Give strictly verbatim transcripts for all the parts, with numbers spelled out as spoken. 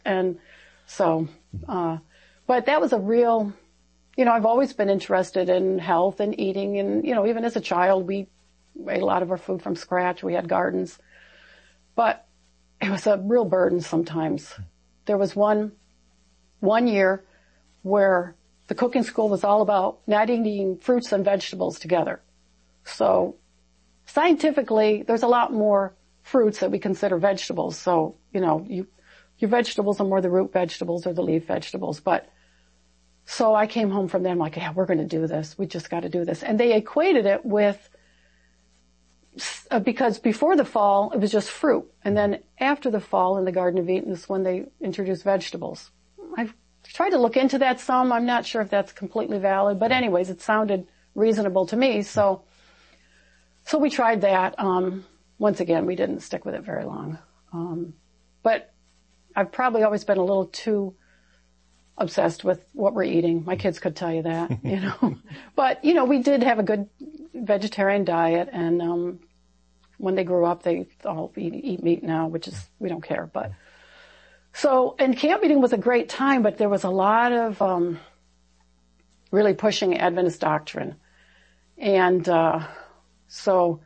And so, uh, but that was a real, you know, I've always been interested in health and eating. And, you know, even as a child, we ate a lot of our food from scratch. We had gardens. But it was a real burden sometimes. There was one, one year where the cooking school was all about not eating fruits and vegetables together. So scientifically, there's a lot more fruits that we consider vegetables. So, you know, you, your vegetables are more the root vegetables or the leaf vegetables. But so I came home from them like, yeah, we're going to do this. We just got to do this. And they equated it with, uh, because before the fall, it was just fruit. And then after the fall in the Garden of Eden is when they introduced vegetables. I've tried to look into that some. I'm not sure if that's completely valid. But anyways, it sounded reasonable to me. So, so we tried that. Um, once again, we didn't stick with it very long. Um, but I've probably always been a little too obsessed with what we're eating. My kids could tell you that, you know. But, you know, we did have a good vegetarian diet, and um when they grew up, they all eat, eat meat now, which is, we don't care. But so, and camp meeting was a great time, but there was a lot of um really pushing Adventist doctrine. And uh so,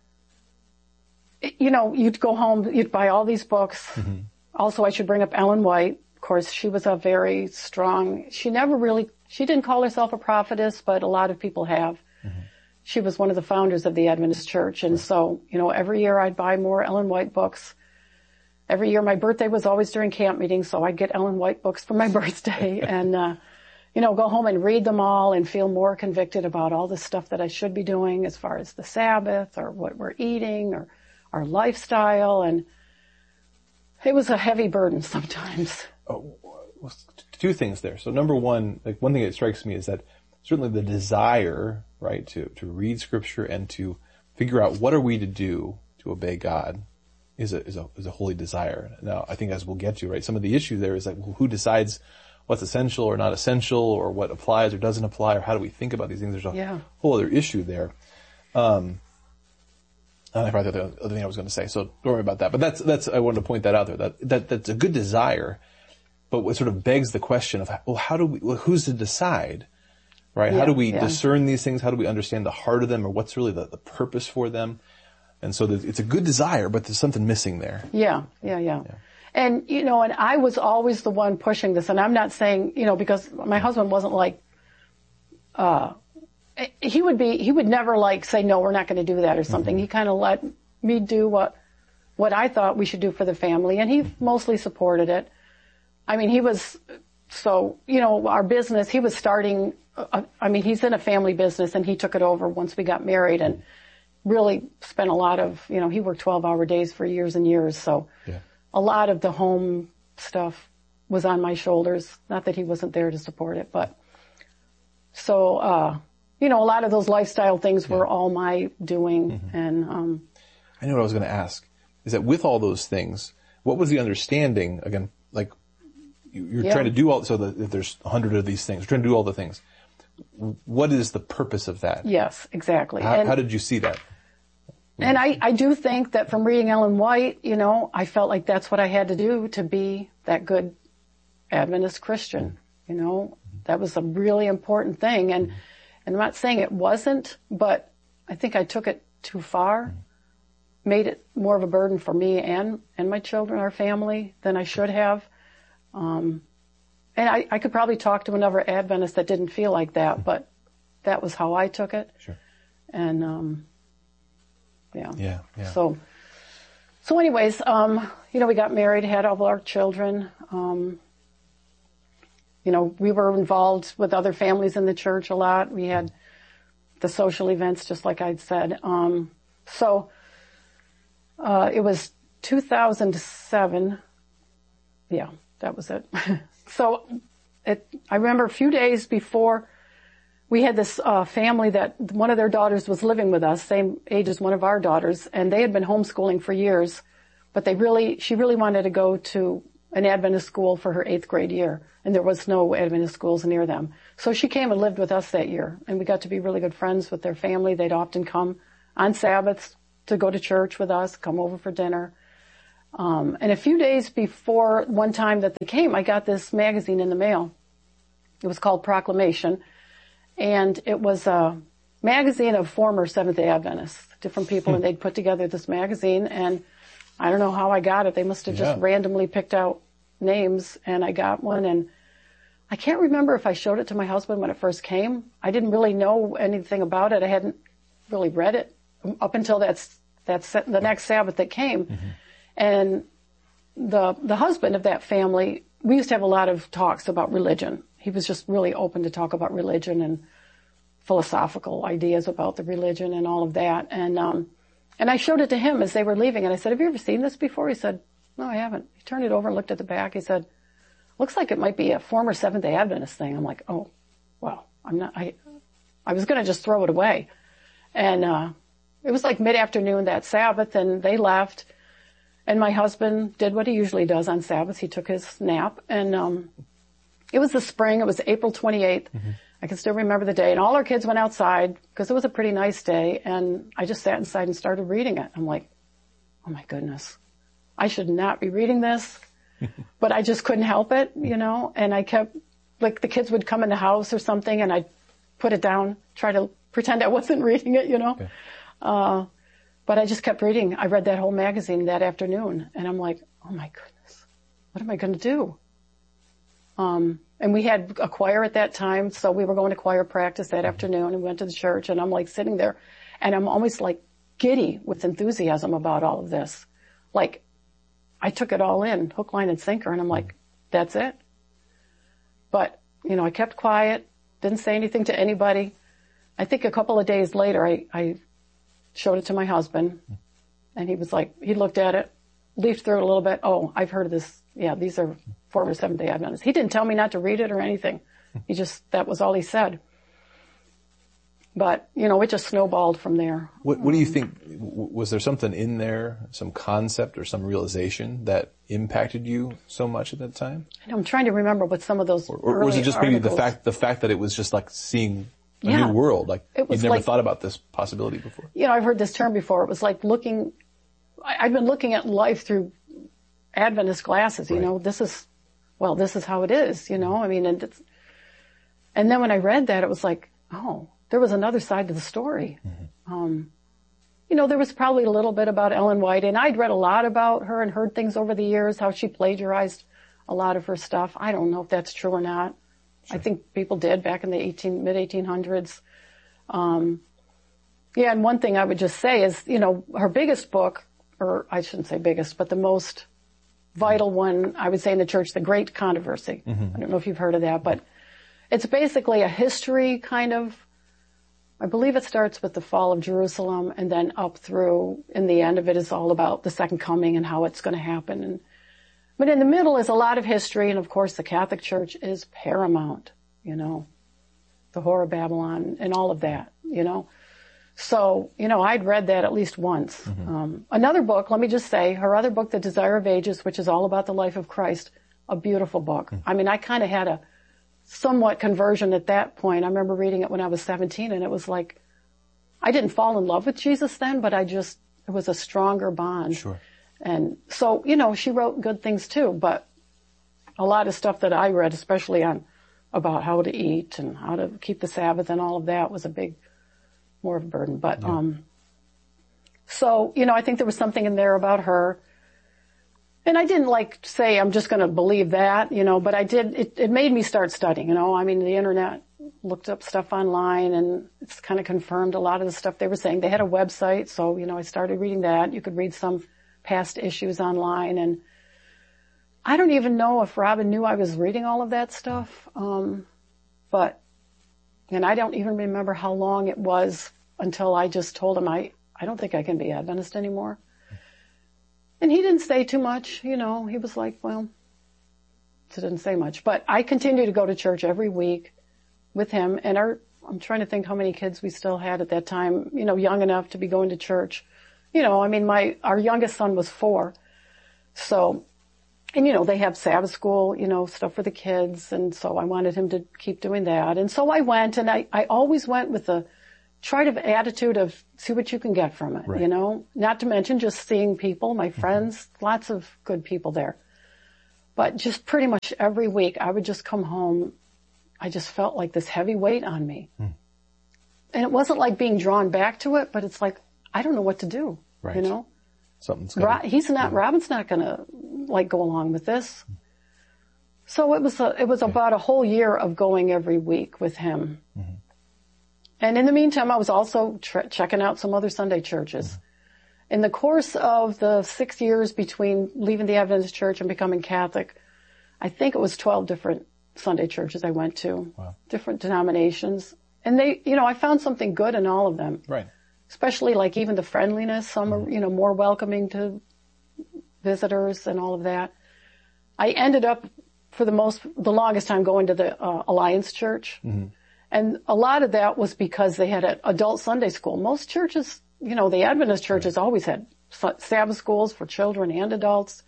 you know, you'd go home, you'd buy all these books. Mm-hmm. Also, I should bring up Ellen White. Of course, she was a very strong, she never really, she didn't call herself a prophetess, but a lot of people have. Mm-hmm. She was one of the founders of the Adventist Church. And right. So, you know, every year I'd buy more Ellen White books. Every year my birthday was always during camp meetings, so I'd get Ellen White books for my birthday and, uh, you know, go home and read them all and feel more convicted about all the stuff that I should be doing as far as the Sabbath or what we're eating or our lifestyle. And it was a heavy burden sometimes. Oh, well, two things there. So number one, like one thing that strikes me is that certainly the desire, right, to, to read scripture and to figure out what are we to do to obey God is a, is a, is a holy desire. Now, I think as we'll get to, right, some of the issue there is like, well, who decides what's essential or not essential or what applies or doesn't apply or how do we think about these things? There's a yeah. whole other issue there. Um, and I forgot the other thing I was going to say, so don't worry about that. But that's, that's, I wanted to point that out there, that, that, that's a good desire. But what sort of begs the question of, well, how do we, well, who's to decide, right? Yeah, how do we yeah. discern these things? How do we understand the heart of them or what's really the, the purpose for them? And so it's a good desire, but there's something missing there. Yeah, yeah, yeah, yeah. And, you know, and I was always the one pushing this. And I'm not saying, you know, because my husband wasn't like, uh, he would be, he would never like say, no, we're not going to do that or something. Mm-hmm. He kind of let me do what, what I thought we should do for the family. And he mostly supported it. I mean, he was, so, you know, our business, he was starting, uh, I mean, he's in a family business and he took it over once we got married and really spent a lot of, you know, he worked twelve hour days for years and years. So yeah. a lot of the home stuff was on my shoulders. Not that he wasn't there to support it, but so, uh, you know, a lot of those lifestyle things yeah. were all my doing. Mm-hmm. And, um, I know what I was going to ask is that with all those things, what was the understanding again, like, you're yeah. trying to do all, so that if there's a hundred of these things, you're trying to do all the things. What is the purpose of that? Yes, exactly. How, and, how did you see that? And I, I do think that from reading Ellen White, you know, I felt like that's what I had to do to be that good Adventist Christian. You know, that was a really important thing. And, and I'm not saying it wasn't, but I think I took it too far, made it more of a burden for me and, and my children, our family, than I should have. Um, and I, I could probably talk to another Adventist that didn't feel like that, but that was how I took it. Sure. And, um, yeah. Yeah, yeah. So, so anyways, um, you know, we got married, had all our children. Um, you know, we were involved with other families in the church a lot. We had the social events, just like I'd said. Um, so, uh, it was two thousand seven. Yeah. That was it. So it, I remember a few days before we had this uh, family that one of their daughters was living with us, same age as one of our daughters, and they had been homeschooling for years, but they really, she really wanted to go to an Adventist school for her eighth grade year, and there was no Adventist schools near them. So she came and lived with us that year, and we got to be really good friends with their family. They'd often come on Sabbaths to go to church with us, come over for dinner. Um, and a few days before one time that they came, I got this magazine in the mail. It was called Proclamation. And it was a magazine of former Seventh-day Adventists, different people, and they'd put together this magazine. And I don't know how I got it. They must have just Yeah. randomly picked out names, and I got one. And I can't remember if I showed it to my husband when it first came. I didn't really know anything about it. I hadn't really read it up until that's that's the next Sabbath that came. Mm-hmm. And the the husband of that family, we used to have a lot of talks about religion. He was just really open to talk about religion and philosophical ideas about the religion and all of that. And um, and I showed it to him as they were leaving, and I said, "Have you ever seen this before?" He said, "No, I haven't." He turned it over and looked at the back. He said, "Looks like it might be a former Seventh-day Adventist thing." I'm like, "Oh, well, I'm not." I I was going to just throw it away, and uh, it was like mid-afternoon that Sabbath, and they left. And my husband did what he usually does on Sabbath. He took his nap, and um, it was the spring. It was April twenty-eighth. Mm-hmm. I can still remember the day. And all our kids went outside because it was a pretty nice day. And I just sat inside and started reading it. I'm like, oh my goodness, I should not be reading this. But I just couldn't help it, you know. And I kept, like, the kids would come in the house or something, and I'd put it down, try to pretend I wasn't reading it, you know. Okay. Uh, but I just kept reading. I read that whole magazine that afternoon. And I'm like, oh my goodness, what am I going to do? Um, and we had a choir at that time, so we were going to choir practice that afternoon, and we went to the church, and I'm like sitting there, and I'm almost like giddy with enthusiasm about all of this. Like, I took it all in, hook, line, and sinker, and I'm like, that's it. But, you know, I kept quiet, didn't say anything to anybody. I think a couple of days later, I, I showed it to my husband, and he was like, he looked at it, leafed through it a little bit. Oh, I've heard of this. Yeah, these are former Seventh-day Adventists. He didn't tell me not to read it or anything. He just, that was all he said. But, you know, it just snowballed from there. What, what do you think, was there something in there, some concept or some realization that impacted you so much at that time? I'm trying to remember what some of those Or, or was it just maybe articles. the fact, the fact that it was just like seeing a Yeah. new world, like It was you'd never like- thought about this possibility before? You know, I've heard this term before. It was like looking, I, I've been looking at life through Adventist glasses, you Right. know, this is, well, this is how it is, you know, I mean, and it's, and then when I read that, it was like, oh, there was another side to the story. Mm-hmm. Um, you know, there was probably a little bit about Ellen White, and I'd read a lot about her and heard things over the years, how she plagiarized a lot of her stuff. I don't know if that's true or not. Sure. I think people did back in the eighteen, mid eighteen hundreds. Um, yeah, and one thing I would just say is, you know, her biggest book, or I shouldn't say biggest, but the most vital one, I would say in the church, The Great Controversy. Mm-hmm. I don't know if you've heard of that, but it's basically a history kind of, I believe it starts with the fall of Jerusalem and then up through, in the end of it is all about the second coming and how it's going to happen. And, but in the middle is a lot of history, and of course the Catholic Church is paramount, you know, the Whore of Babylon and all of that, you know. So, you know, I'd read that at least once. Mm-hmm. Um, another book, let me just say, her other book, The Desire of Ages, which is all about the life of Christ, a beautiful book. Mm-hmm. I mean, I kind of had a somewhat conversion at that point. I remember reading it when I was seventeen, and it was like, I didn't fall in love with Jesus then, but I just, it was a stronger bond. Sure. And so, you know, she wrote good things too, but a lot of stuff that I read, especially on about how to eat and how to keep the Sabbath and all of that, was a big, more of a burden. But, yeah. um, so, you know, I think there was something in there about her. And I didn't like say I'm just going to believe that, you know, but I did, it, it made me start studying, you know. I mean, the internet, looked up stuff online, and it's kind of confirmed a lot of the stuff they were saying. They had a website, so, you know, I started reading that. You could read some past issues online, and I don't even know if Robin knew I was reading all of that stuff. Um, but, and I don't even remember how long it was until I just told him I, I don't think I can be Adventist anymore. And he didn't say too much, you know. He was like, well, he didn't say much. But I continued to go to church every week with him. And our, I'm trying to think how many kids we still had at that time, you know, young enough to be going to church. You know, I mean, my, our youngest son was four. So, and you know, they have Sabbath school, you know, stuff for the kids. And so I wanted him to keep doing that. And so I went, and I, I always went with the try to have an attitude of see what you can get from it, right. you know, not to mention just seeing people, my friends, mm-hmm. lots of good people there. But just pretty much every week I would just come home. I just felt like this heavy weight on me. Mm. And it wasn't like being drawn back to it, but it's like, I don't know what to do, right. you know? Something's Ro- He's not, yeah. Robin's not going to like go along with this. So it was, a, it was yeah. about a whole year of going every week with him. Mm-hmm. And in the meantime, I was also tre- checking out some other Sunday churches. Mm-hmm. In the course of the six years between leaving the Adventist church and becoming Catholic, I think it was twelve different Sunday churches I went to, wow. different denominations. And they, you know, I found something good in all of them. Right. Especially like even the friendliness. Some mm-hmm. are, you know, more welcoming to visitors and all of that. I ended up for the most, the longest time going to the uh, Alliance Church. Mm-hmm. And a lot of that was because they had an adult Sunday school. Most churches, you know, the Adventist churches right. always had Sabbath schools for children and adults.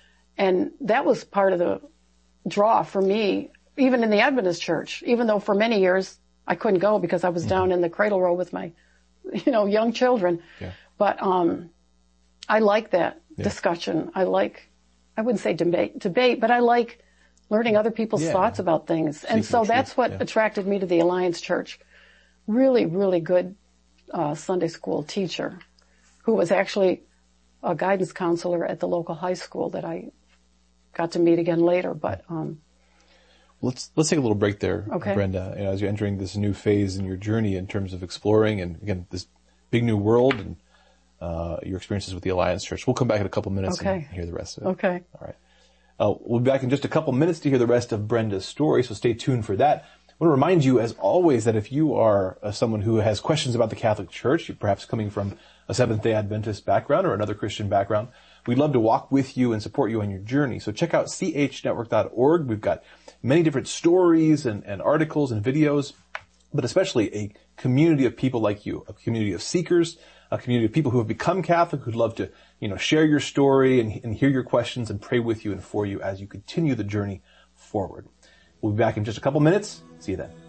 And that was part of the draw for me, even in the Adventist church, even though for many years I couldn't go because I was mm-hmm. down in the cradle row with my, you know, young children. Yeah. But, um, I like that yeah. discussion. I like, I wouldn't say debate, debate, but I like learning other people's yeah. thoughts about things. And so that's what yeah. attracted me to the Alliance Church. Really, really good, uh, Sunday school teacher who was actually a guidance counselor at the local high school that I got to meet again later. But, um, Let's let's take a little break there, okay. Brenda. You know, as you're entering this new phase in your journey in terms of exploring and again this big new world and uh, your experiences with the Alliance Church. We'll come back in a couple minutes okay. and hear the rest of it. Okay. All right. Uh, we'll be back in just a couple minutes to hear the rest of Brenda's story. So stay tuned for that. I want to remind you, as always, that if you are uh, someone who has questions about the Catholic Church, you're perhaps coming from a Seventh-day Adventist background or another Christian background, we'd love to walk with you and support you on your journey. So check out c h network dot org. We've got many different stories and, and articles and videos, but especially a community of people like you, a community of seekers, a community of people who have become Catholic who'd love to, you know, share your story and, and hear your questions and pray with you and for you as you continue the journey forward. We'll be back in just a couple minutes. See you then.